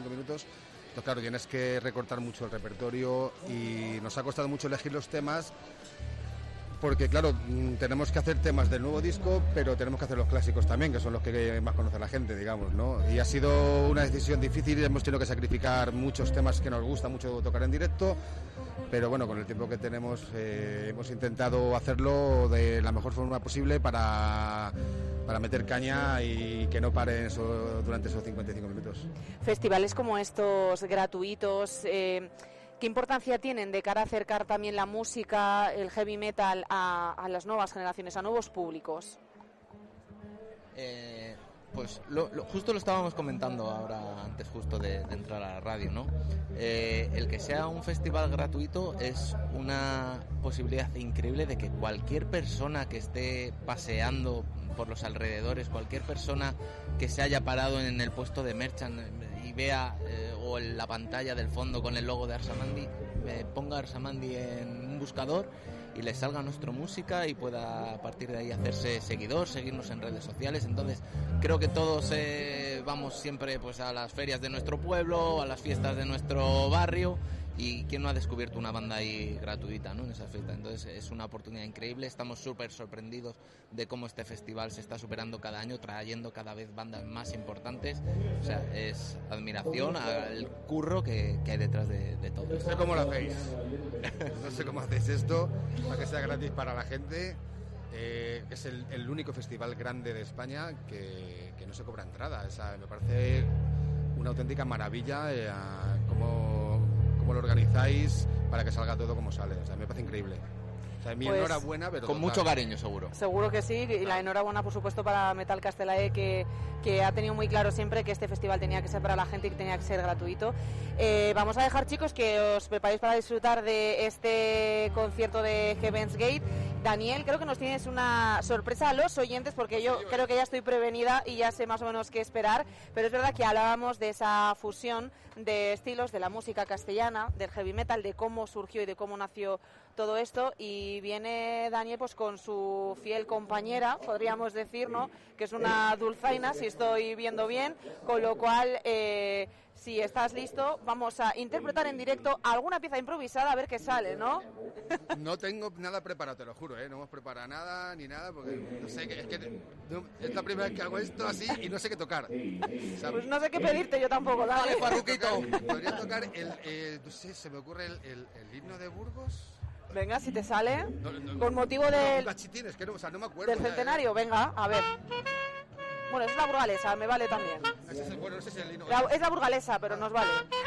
minutos. Entonces, claro, tienes que recortar mucho el repertorio y nos ha costado mucho elegir los temas porque, claro, tenemos que hacer temas del nuevo disco, pero tenemos que hacer los clásicos también, que son los que más conoce la gente, digamos, ¿no? Y ha sido una decisión difícil y hemos tenido que sacrificar muchos temas que nos gusta mucho tocar en directo, pero bueno, con el tiempo que tenemos hemos intentado hacerlo de la mejor forma posible para meter caña y que no pare eso durante esos 55 minutos. Festivales como estos gratuitos, ¿qué importancia tienen de cara a acercar también la música, el heavy metal a las nuevas generaciones, a nuevos públicos? Pues justo lo estábamos comentando ahora, antes justo de entrar a la radio, ¿no? El que sea un festival gratuito es una posibilidad increíble de que cualquier persona que esté paseando por los alrededores, cualquier persona que se haya parado en el puesto de merchant y vea o en la pantalla del fondo con el logo de Arsamandi, ponga Arsamandi en un buscador y le salga nuestra música y pueda a partir de ahí hacerse seguidor, seguirnos en redes sociales. Entonces creo que todos vamos siempre pues a las ferias de nuestro pueblo, a las fiestas de nuestro barrio, y quién no ha descubierto una banda ahí gratuita, ¿no?, en esa fiesta. Entonces es una oportunidad increíble, estamos súper sorprendidos de cómo este festival se está superando cada año, trayendo cada vez bandas más importantes. O sea, es admiración al curro que hay detrás de todo esto. No sé cómo lo hacéis, no sé cómo hacéis esto para que sea gratis para la gente. Es el único festival grande de España que no se cobra entrada. O sea, me parece una auténtica maravilla cómo lo organizáis para que salga todo como sale. O sea, me parece increíble. O sea, mi enhorabuena, pero con mucho cariño, seguro. Seguro que sí, y la enhorabuena, por supuesto, para Metal Castelae, que ha tenido muy claro siempre que este festival tenía que ser para la gente y que tenía que ser gratuito. Vamos a dejar, chicos, que os preparéis para disfrutar de este concierto de Heaven's Gate. Daniel, creo que nos tienes una sorpresa a los oyentes, porque yo creo que ya estoy prevenida y ya sé más o menos qué esperar, pero es verdad que hablábamos de esa fusión de estilos de la música castellana, del heavy metal, de cómo surgió y de cómo nació todo esto, y viene Daniel pues con su fiel compañera, podríamos decir, ¿no?, que es una dulzaina, si estoy viendo bien, con lo cual, si estás listo, vamos a interpretar en directo alguna pieza improvisada, a ver qué sale, ¿no? No tengo nada preparado, te lo juro, no hemos preparado nada, ni nada, porque no sé, es la primera vez que hago esto así y no sé qué tocar. O sea, pues no sé qué pedirte yo tampoco, dale. Podría tocar no sé, se me ocurre el himno de Burgos. Venga, si te sale, con motivo del... Cachitines, que no, o sea, no me acuerdo. Del centenario, venga, a ver. Bueno, es la burgalesa, me vale también. Bueno, no sé si es el himno. Es la burgalesa, pero nos vale.